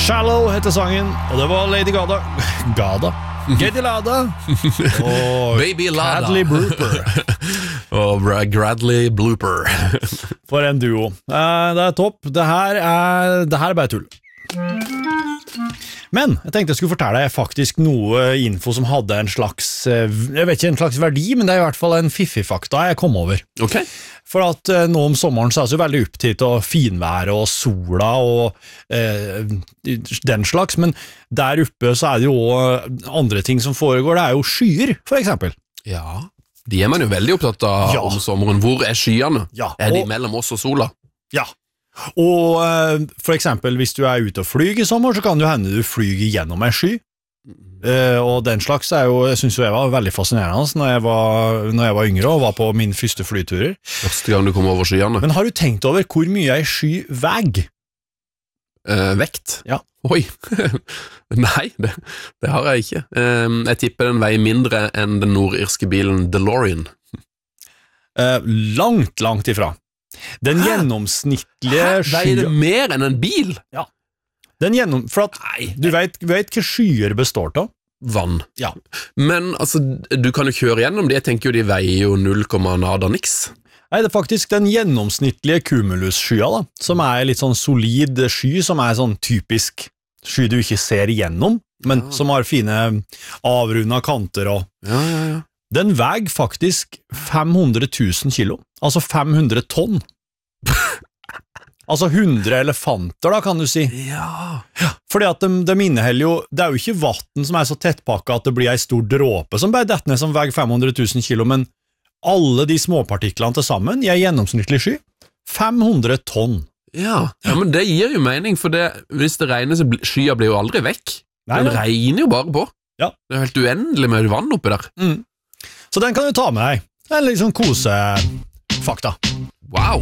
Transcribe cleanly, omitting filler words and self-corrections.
Shallow heter sangen, og det var Lady Gaga. Geddy Lada og Baby Lada. Bradley Blooper. Og Bradley Blooper. For en duo. Det er topp. Det her er bare tull. Men jeg tenkte jeg skulle fortelle deg faktisk noe info som hadde en slags, jeg vet ikke en slags verdi, men det er i hvert fall en fiffig-fakta jeg kom over. Ok. For at nå om sommeren så er det så veldig opptatt av finværet og sola og den slags, men der oppe så er det jo også andre ting som foregår, det er jo skyer, for eksempel. Ja, de er man jo veldig opptatt av om sommeren. Hvor er skyene? Ja. Er de mellom oss og sola? Ja. Og for eksempel hvis du er ute og flyg i sommer, så kan det jo hende du flyger gjennom en sky. Og den slags er jo, jeg synes jo jeg var veldig fascinerende når jeg var yngre og var på min første flyturer. Første gang du kom over skyene. Men har du tenkt over hvor mye en sky veier? Vekt? Ja. Oi, nei, det har jeg ikke. Jeg tipper den veier mindre enn den nordirske bilen DeLorean. Langt ifra. Den gjennomsnittlige veier det mer enn en bil? Ja. For at du vet hva skyer består av? Vann. Ja. Men altså, du kan jo kjøre gjennom de, jeg tenker jo de veier jo 0, nada niks. Nei, det er faktisk den gjennomsnittlige cumulus-skya da, som er litt sånn solid sky, som er sånn typisk sky du ikke ser igjennom, men som har fine avrunda kanter og... Ja. Den veier faktisk 500 000 kilo, altså 500 tonn. Altså 100 elefanter da, kan du si. Ja. Fordi at de inneholder jo, det er jo ikke vatten som er så tettpakket at det blir en stor dråpe som bare detter ned som veier 500 000 kilo, men alle de småpartiklene til sammen i en gjennomsnittlig sky, 500 tonn. Ja, men det gir jo mening, for hvis det regner så skya blir jo aldri vekk. Den regner jo bare på. Ja. Det er helt uendelig med vann oppi der. Så den kan du ta med deg. Det er en litt sånn kosefakta. Wow!